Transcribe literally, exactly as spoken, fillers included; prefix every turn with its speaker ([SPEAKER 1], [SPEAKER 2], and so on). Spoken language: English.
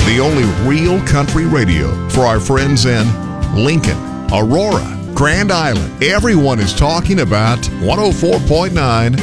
[SPEAKER 1] the only real country radio for our friends in Lincoln, Aurora, Grand Island. Everyone is talking about one oh four point nine